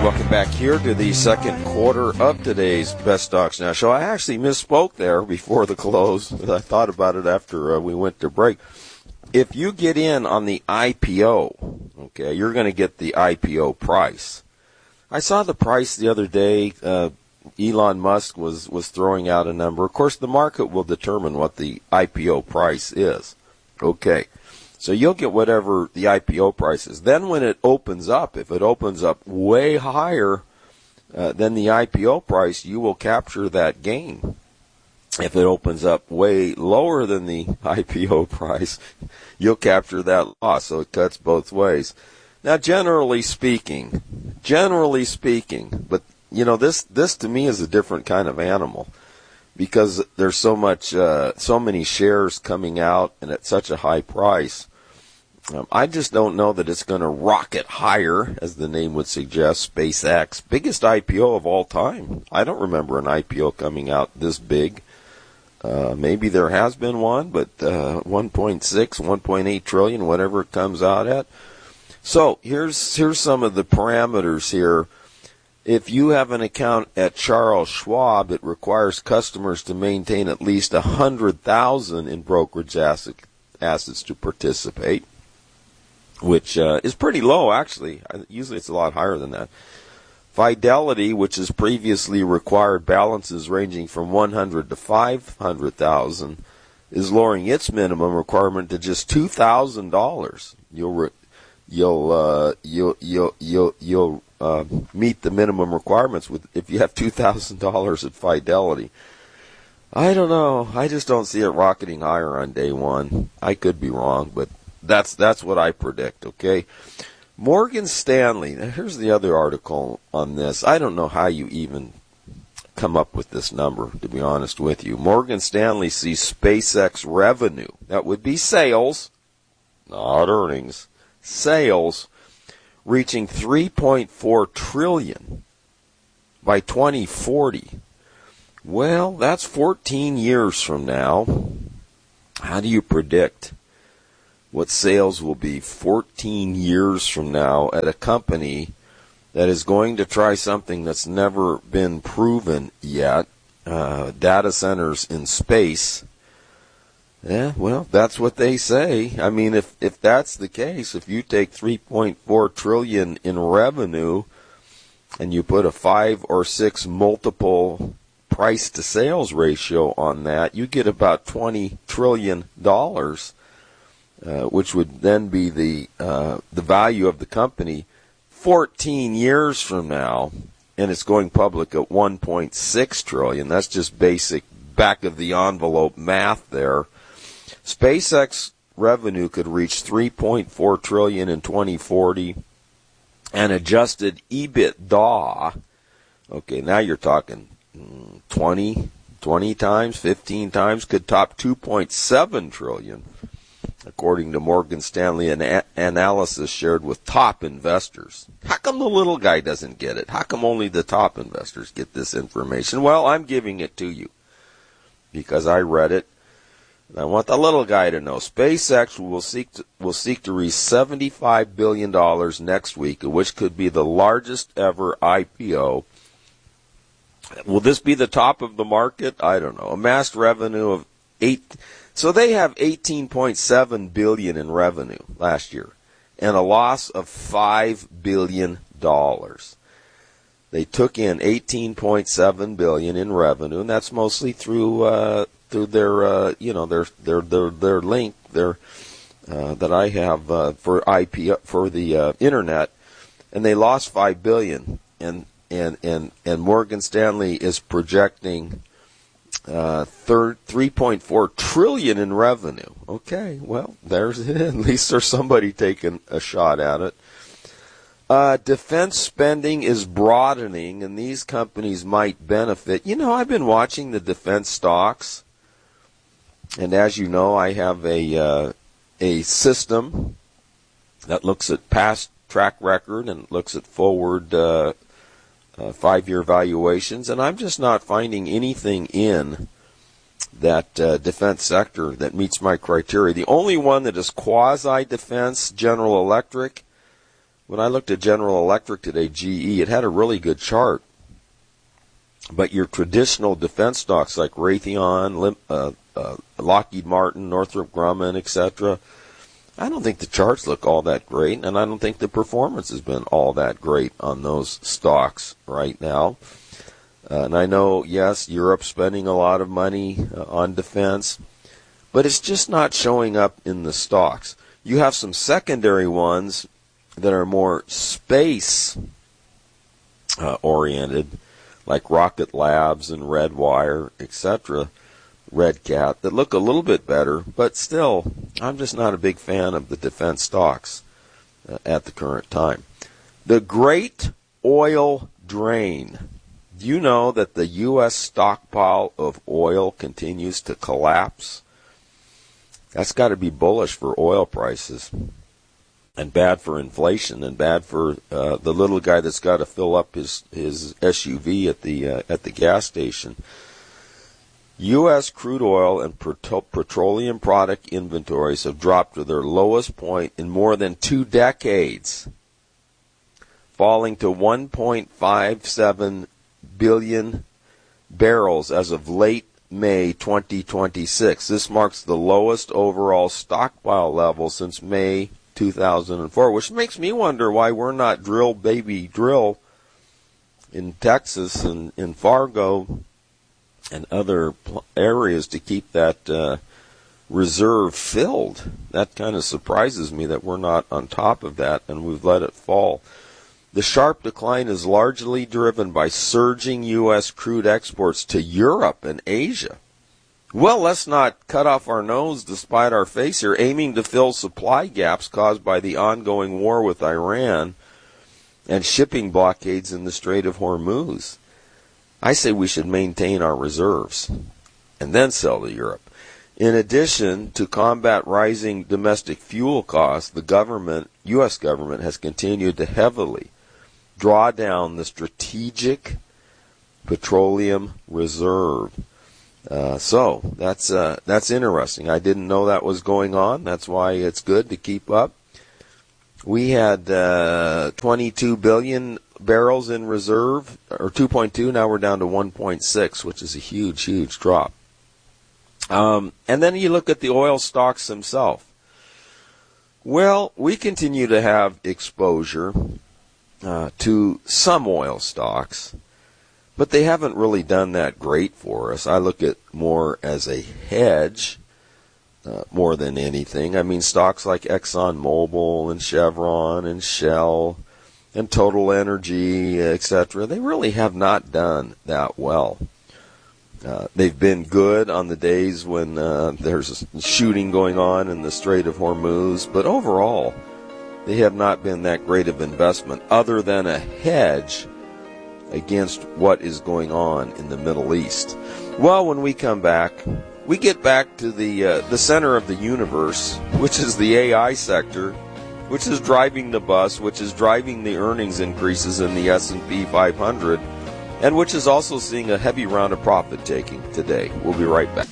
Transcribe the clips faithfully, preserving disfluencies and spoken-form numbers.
Welcome back here to the second quarter of today's Best Stocks Now show. I actually misspoke there before the close. I thought about it after uh, we went to break. If you get in on the I P O, okay, you're going to get the I P O price. I saw the price the other day. Uh, Elon Musk was, was throwing out a number. Of course, the market will determine what the I P O price is. Okay. So you'll get whatever the I P O price is. Then when it opens up, if it opens up way higher uh, than the I P O price, you will capture that gain. If it opens up way lower than the I P O price, you'll capture that loss. So it cuts both ways. Now, generally speaking, generally speaking, but you know, this, this to me is a different kind of animal because there's so much, uh, so many shares coming out and at such a high price. Um, I just don't know that it's going to rocket higher, as the name would suggest. SpaceX, biggest I P O of all time. I don't remember an I P O coming out this big. Uh, maybe there has been one, but uh, one point six, one point eight trillion, whatever it comes out at. So here's here's some of the parameters here. If you have an account at Charles Schwab, it requires customers to maintain at least one hundred thousand dollars in brokerage asset, assets to participate, which uh, is pretty low, actually. Usually it's a lot higher than that. Fidelity, which has previously required balances ranging from one hundred to five hundred thousand, is lowering its minimum requirement to just two thousand dollars. You'll re- you'll uh, you'll you'll you'll you'll uh, meet the minimum requirements with if you have two thousand dollars at Fidelity. I don't know. I just don't see it rocketing higher on day one. I could be wrong, but That's that's what I predict, okay? Morgan Stanley, now here's the other article on this. I don't know how you even come up with this number, to be honest with you. Morgan Stanley sees SpaceX revenue, that would be sales, not earnings, sales, reaching three point four trillion dollars by twenty forty. Well, that's fourteen years from now. How do you predict what sales will be fourteen years from now at a company that is going to try something that's never been proven yet, uh, data centers in space? Yeah, well, that's what they say. I mean, if, if that's the case, if you take three point four trillion dollars in revenue and you put a five or six multiple price to sales ratio on that, you get about twenty trillion dollars. Uh, which would then be the uh, the value of the company fourteen years from now, and it's going public at one point six trillion dollars. That's just basic back of the envelope math there. SpaceX revenue could reach three point four trillion dollars in twenty forty, and adjusted EBITDA. Okay, now you're talking twenty, twenty times, fifteen times, could top two point seven trillion dollars. According to Morgan Stanley, an a- analysis shared with top investors. How come the little guy doesn't get it? How come only the top investors get this information? Well, I'm giving it to you because I read it. And I want the little guy to know. SpaceX will seek to, will seek to raise seventy-five billion dollars next week, which could be the largest ever I P O. Will this be the top of the market? I don't know. Amassed revenue of eight... So they have eighteen point seven billion dollars in revenue last year and a loss of five billion dollars. They took in eighteen point seven billion dollars in revenue, and that's mostly through uh, through their uh, you know their their their their link their uh, that I have uh, for I P for the uh, internet, and they lost five billion dollars, and and and and Morgan Stanley is projecting Uh, third, three point four trillion dollars in revenue. Okay, well, there's it. At least there's somebody taking a shot at it. Uh, defense spending is broadening, and these companies might benefit. You know, I've been watching the defense stocks, and as you know, I have a uh, a system that looks at past track record and looks at forward uh Uh, five-year valuations, and I'm just not finding anything in that uh, defense sector that meets my criteria. The only one that is quasi-defense, General Electric, When I looked at General Electric today, G E, it had a really good chart. But your traditional defense stocks like Raytheon, uh, uh, Lockheed Martin, Northrop Grumman, et cetera, I don't think the charts look all that great, and I don't think the performance has been all that great on those stocks right now. Uh, and I know, yes, Europe's spending a lot of money uh, on defense, but it's just not showing up in the stocks. You have some secondary ones that are more space uh, oriented, like Rocket Labs and Redwire, et cetera, Red Cat, that look a little bit better, but still, I'm just not a big fan of the defense stocks uh, at the current time. The Great Oil Drain. Do you know that the U S stockpile of oil continues to collapse? That's got to be bullish for oil prices, and bad for inflation, and bad for uh, the little guy that's got to fill up his, his S U V at the uh, at the gas station. U S crude oil and petro- petroleum product inventories have dropped to their lowest point in more than two decades, falling to one point five seven billion barrels as of late May twenty twenty-six. This marks the lowest overall stockpile level since May two thousand four, which makes me wonder why we're not drill, baby, drill in Texas and in Fargo and other pl- areas to keep that uh, reserve filled. That kind of surprises me that we're not on top of that and we've let it fall. The sharp decline is largely driven by surging U S crude exports to Europe and Asia. Well, let's not cut off our nose despite our face here, aiming to fill supply gaps caused by the ongoing war with Iran and shipping blockades in the Strait of Hormuz. I say we should maintain our reserves and then sell to Europe. In addition, to combat rising domestic fuel costs, the government, U S government, has continued to heavily draw down the strategic petroleum reserve. Uh, so that's uh, that's interesting. I didn't know that was going on. That's why it's good to keep up. We had uh, twenty-two billion barrels in reserve, or two point two. Now we're down to one point six, which is a huge, huge drop. Um, and then you look at the oil stocks themselves. Well, we continue to have exposure uh, to some oil stocks, but they haven't really done that great for us. I look at more as a hedge uh, more than anything. I mean, stocks like ExxonMobil and Chevron and Shell and Total Energy, et cetera, they really have not done that well. Uh, they've been good on the days when uh, there's shooting going on in the Strait of Hormuz, but overall, they have not been that great of investment other than a hedge against what is going on in the Middle East. Well, when we come back, we get back to the uh, the center of the universe, which is the A I sector, which is driving the bus, which is driving the earnings increases in the S and P five hundred, and which is also seeing a heavy round of profit-taking today. We'll be right back.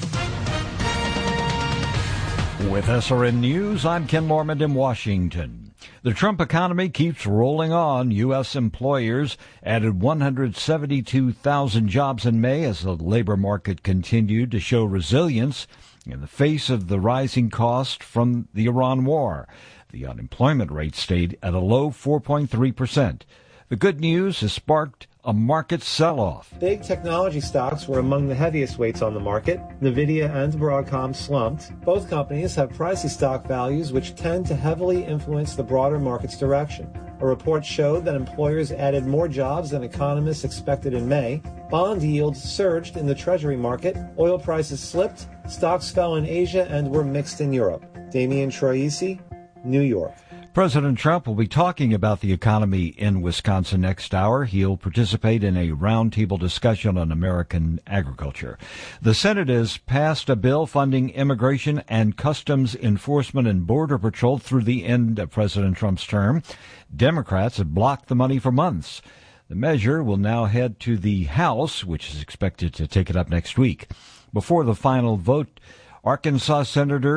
With S R N News, I'm Ken Lormand in Washington. The Trump economy keeps rolling on. U S employers added one hundred seventy-two thousand jobs in May as the labor market continued to show resilience in the face of the rising cost from the Iran war. The unemployment rate stayed at a low four point three percent. The good news has sparked a market sell-off. Big technology stocks were among the heaviest weights on the market. Nvidia and Broadcom slumped. Both companies have pricey stock values which tend to heavily influence the broader market's direction. A report showed that employers added more jobs than economists expected in May. Bond yields surged in the Treasury market. Oil prices slipped. Stocks fell in Asia and were mixed in Europe. Damian Troisi, New York. President Trump will be talking about the economy in Wisconsin next hour. He'll participate in a roundtable discussion on American agriculture. The Senate has passed a bill funding immigration and customs enforcement and border patrol through the end of President Trump's term. Democrats have blocked the money for months. The measure will now head to the House, which is expected to take it up next week. Before the final vote, Arkansas Senator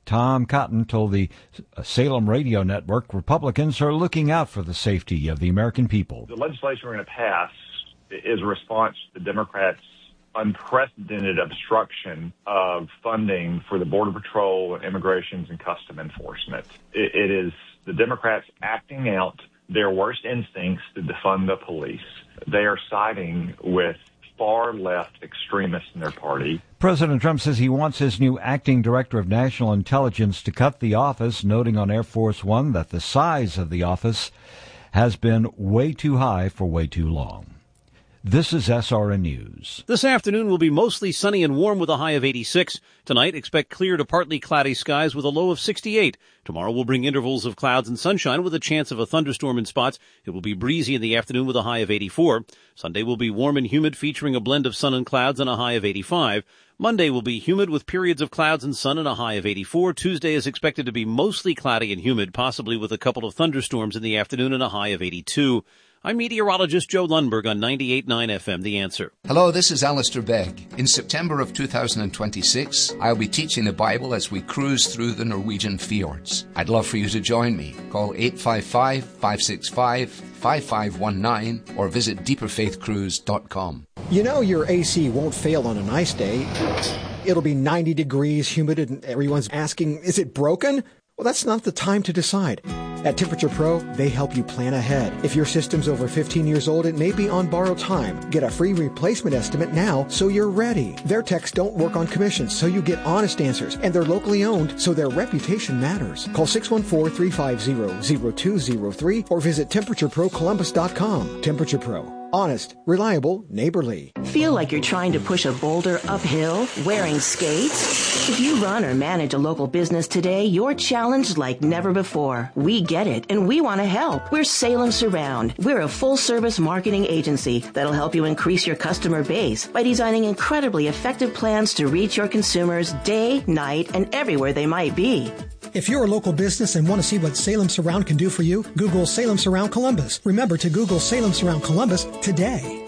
Tom Cotton told the Salem Radio Network Republicans are looking out for the safety of the American people. The legislation we're going to pass is a response to the Democrats' unprecedented obstruction of funding for the Border Patrol, Immigrations, and Custom Enforcement. It, it is the Democrats acting out their worst instincts to defund the police. They are siding with far-left extremists in their party. President Trump says he wants his new acting director of national intelligence to cut the office, noting on Air Force One that the size of the office has been way too high for way too long. This is S R N News. This afternoon will be mostly sunny and warm with a high of eighty-six. Tonight, expect clear to partly cloudy skies with a low of sixty-eight. Tomorrow will bring intervals of clouds and sunshine with a chance of a thunderstorm in spots. It will be breezy in the afternoon with a high of eighty-four. Sunday will be warm and humid, featuring a blend of sun and clouds and a high of eighty-five. Monday will be humid with periods of clouds and sun and a high of eighty-four. Tuesday is expected to be mostly cloudy and humid, possibly with a couple of thunderstorms in the afternoon and a high of eighty-two. I'm meteorologist Joe Lundberg on ninety-eight point nine F M, The Answer. Hello, this is Alistair Begg. In September of two thousand twenty-six, I'll be teaching the Bible as we cruise through the Norwegian fjords. I'd love for you to join me. Call eight five five, five six five, five five one nine or visit deeper faith cruise dot com. You know your A C won't fail on a nice day. It'll be ninety degrees, humid, and everyone's asking, is it broken? Well, that's not the time to decide. At Temperature Pro, they help you plan ahead. If your system's over fifteen years old, it may be on borrowed time. Get a free replacement estimate now so you're ready. Their techs don't work on commissions, so you get honest answers. And they're locally owned, so their reputation matters. Call six one four, three five zero, zero two zero three or visit temperature pro columbus dot com. Temperature Pro. Honest, reliable, neighborly. Feel like you're trying to push a boulder uphill wearing skates? If you run or manage a local business today, you're challenged like never before. We get it, and we want to help. We're Salem Surround. We're a full-service marketing agency that'll help you increase your customer base by designing incredibly effective plans to reach your consumers day, night, and everywhere they might be. If you're a local business and want to see what Salem Surround can do for you, Google Salem Surround Columbus. Remember to Google Salem Surround Columbus today.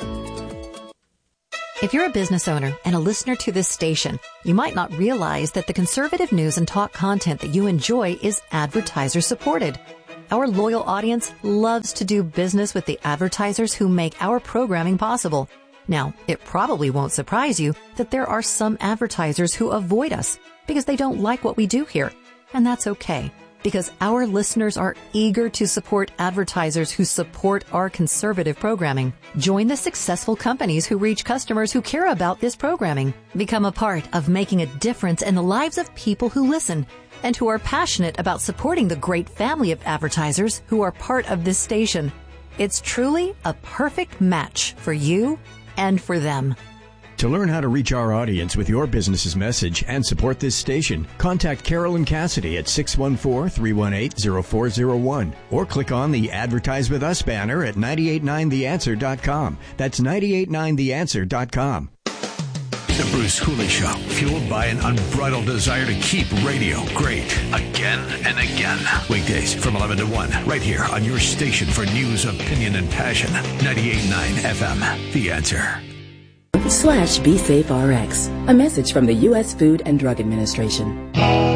If you're a business owner and a listener to this station, you might not realize that the conservative news and talk content that you enjoy is advertiser supported. Our loyal audience loves to do business with the advertisers who make our programming possible. Now, it probably won't surprise you that there are some advertisers who avoid us because they don't like what we do here. And that's okay, because our listeners are eager to support advertisers who support our conservative programming. Join the successful companies who reach customers who care about this programming. Become a part of making a difference in the lives of people who listen and who are passionate about supporting the great family of advertisers who are part of this station. It's truly a perfect match for you and for them. To learn how to reach our audience with your business's message and support this station, contact Carolyn Cassidy at six one four, three one eight, zero four zero one or click on the Advertise With Us banner at nine eight nine the answer dot com. That's nine eight nine the answer dot com. The Bruce Cooley Show, fueled by an unbridled desire to keep radio great again and again. Weekdays from eleven to one, right here on your station for news, opinion, and passion. ninety-eight point nine F M, The Answer. Slash Be Safe R X. A message from the U S Food and Drug Administration.